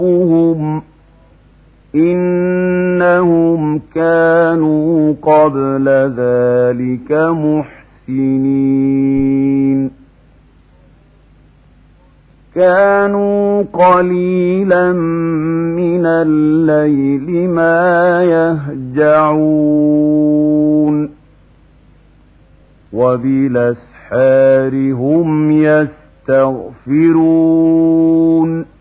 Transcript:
ربهم إنهم كانوا قبل ذلك محسنين كانوا قليلا من الليل ما يهجعون وبالأسحار هم يستغفرون